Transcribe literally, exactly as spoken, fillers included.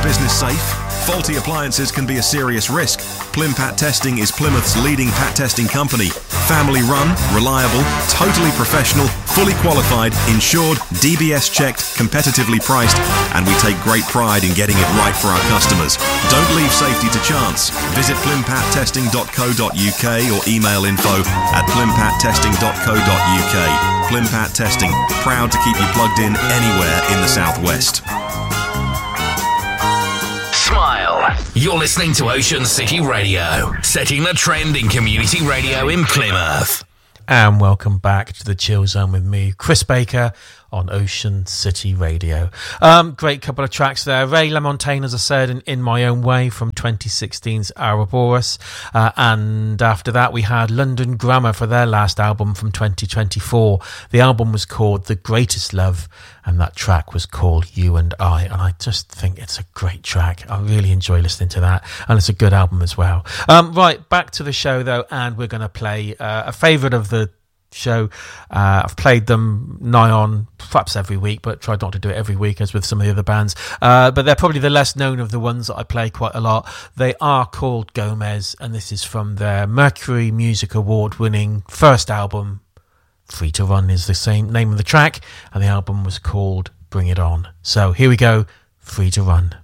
your business safe? Faulty appliances can be a serious risk. Plimpat Testing is Plymouth's leading pat testing company. Family run, reliable, totally professional, fully qualified, insured, D B S checked, competitively priced, and we take great pride in getting it right for our customers. Don't leave safety to chance. Visit plimpat testing dot co dot uk or email info at plimpat testing dot co dot uk. Plimpat Testing, proud to keep you plugged in anywhere in the southwest. Smile. You're listening to Ocean City Radio, setting the trend in community radio in Plymouth. And welcome back to the Chill Zone with me, Chris Baker, on Ocean City Radio. Um, great couple of tracks there. Ray LaMontagne, as I said, in, in My Own Way from twenty sixteen's Ouroboros. Uh, and after that, we had London Grammar for their last album from twenty twenty-four. The album was called The Greatest Love, and that track was called You and I. And I just think it's a great track. I really enjoy listening to that. And it's a good album as well. Um, right, back to the show, though, and we're going to play uh, a favourite of the show. Uh, I've played them nigh on perhaps every week, but tried not to do it every week as with some of the other bands. Uh, but they're probably the less known of the ones that I play quite a lot. They are called Gomez, and this is from their Mercury Music Award winning first album. Free to Run is the same name of the track, and the album was called Bring It On. So here we go, Free to Run.